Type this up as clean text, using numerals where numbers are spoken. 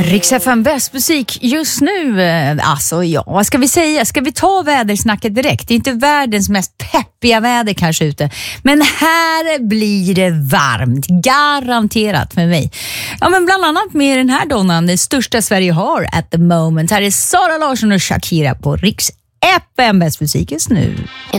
Rix FM bäst musik just nu. Alltså ja, vad ska vi säga? Ska vi ta vädersnacket direkt? Det är inte världens mest peppiga väder kanske ute. Men här blir det varmt. Garanterat för mig. Ja, men bland annat med den här donnan, det största Sverige har at the moment. Här är Sara Larsson och Shakira på Rix FM bäst musik just nu.